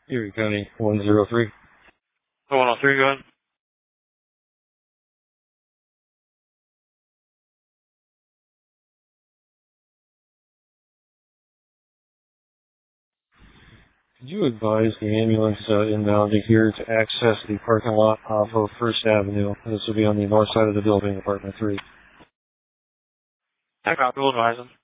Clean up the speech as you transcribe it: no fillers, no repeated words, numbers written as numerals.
Erie County 103. 103, go ahead. Could you advise the ambulance inbounding here to access the parking lot off of First Avenue? This will be on the north side of the building, apartment 3. I copy, we'll advise them.